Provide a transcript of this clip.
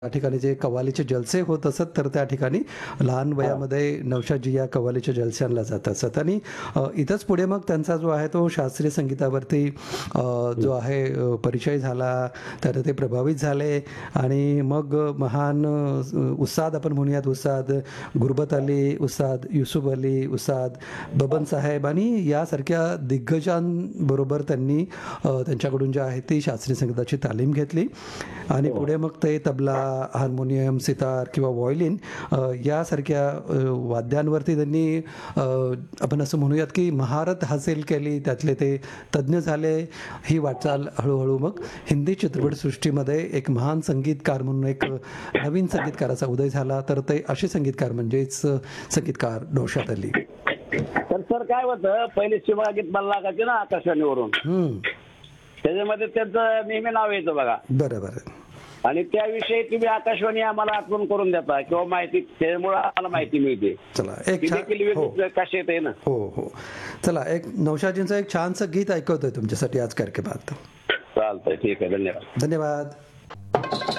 त्या ठिकाणी जे कव्वालीचे जलसे होत असत, तर त्या ठिकाणी लहान हां. वयामध्ये नौशादजी या कव्वालीच्या जलस्यांना जात असत आणि इथंच पुढे मग त्यांचा जो आहे तो शास्त्रीय संगीतावरती जो आहे परिचय झाला. तर ते प्रभावित झाले आणि मग महान उस्ताद आपण म्हणूयात, उस्ताद गुरबत अली, उस्ताद युसुफ अली, उस्ताद बबन साहेब आणि यासारख्या दिग्गजांबरोबर त्यांनी त्यांच्याकडून जे आहे ती शास्त्रीय संगीताची तालीम घेतली आणि हो. पुढे मग ते तबला, हार्मोनियम, सितार किंवा व्हायोलिन यासारख्या वाद्यांवरती त्यांनी आपण असं म्हणूयात की महारत हासिल केली. त्यातले ते तज्ज्ञ झाले. ही वाटचाल हळूहळू मग हिंदी चित्रपटसृष्टीमध्ये एक महान संगीतकार म्हणून एक नवीन संगीतकाराचा उदय झाला. तर ते असे संगीतकार म्हणजेच संगीतकार नौशाद अली. तर सर काय होतं, पहिले शिवगीत मला लागायचे ना आकाशवाणीवरून, त्याच्यामध्ये त्यांचं नेहमी नाव यायचं बघा. बरोबर. आणि त्याविषयी तुम्ही आकाशवाणी आम्हाला आठवण करून देता किंवा माहिती, त्यामुळे आम्हाला माहिती मिळते. चला एक ती देखील वेगळी कशी येते ना. हो हो. चला एक नौशादजींचं एक छानसं गीत ऐकवतोय तुमच्यासाठी आज कार्यक्रमात. चालतंय, ठीक आहे, धन्यवाद. धन्यवाद.